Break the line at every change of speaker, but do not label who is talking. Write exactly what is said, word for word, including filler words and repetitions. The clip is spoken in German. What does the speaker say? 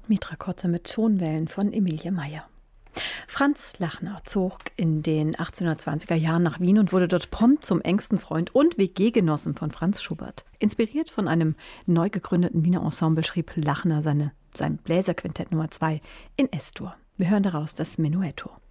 Mitra Kotte mit Tonwellen von Emilie Meyer. Franz Lachner zog in den achtzehnhundertzwanziger Jahren nach Wien und wurde dort prompt zum engsten Freund und W G-Genossen von Franz Schubert. Inspiriert von einem neu gegründeten Wiener Ensemble schrieb Lachner seine, sein Bläserquintett Nummer zwei in Es-Dur. Wir hören daraus das Menuetto.